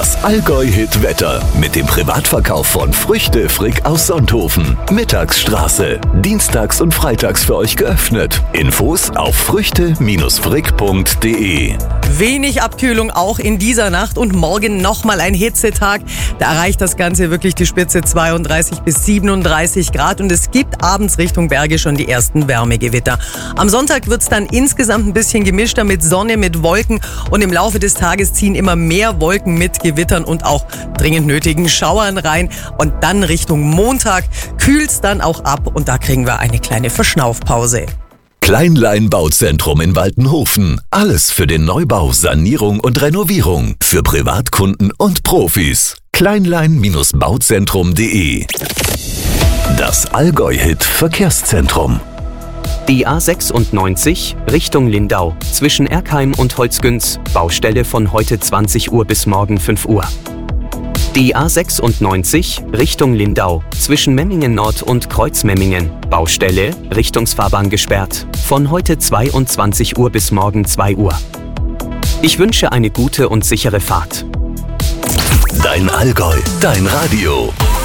Das Allgäu-Hit-Wetter mit dem Privatverkauf von Früchte Frick aus Sonthofen. Mittagsstraße. Dienstags und freitags für euch geöffnet. Infos auf früchte-frick.de. Wenig Abkühlung auch in dieser Nacht und morgen nochmal ein Hitzetag. Da erreicht das Ganze wirklich die Spitze 32 bis 37 Grad und es gibt abends Richtung Berge schon die ersten Wärmegewitter. Am Sonntag wird es dann insgesamt ein bisschen gemischter mit Sonne, mit Wolken und im Laufe des Tages ziehen immer mehr Wolken mit Gewittern und auch dringend nötigen Schauern rein. Und dann Richtung Montag kühlt es dann auch ab und da kriegen wir eine kleine Verschnaufpause. Kleinlein Bauzentrum in Waltenhofen. Alles für den Neubau, Sanierung und Renovierung. Für Privatkunden und Profis. Kleinlein-bauzentrum.de. Das Allgäu-Hit Verkehrszentrum. Die A96 Richtung Lindau zwischen Erkheim und Holzgünz. Baustelle von heute 20 Uhr bis morgen 5 Uhr. Die A96 Richtung Lindau zwischen Memmingen Nord und Kreuzmemmingen. Baustelle, Richtungsfahrbahn gesperrt. Von heute 22 Uhr bis morgen 2 Uhr. Ich wünsche eine gute und sichere Fahrt. Dein Allgäu, dein Radio.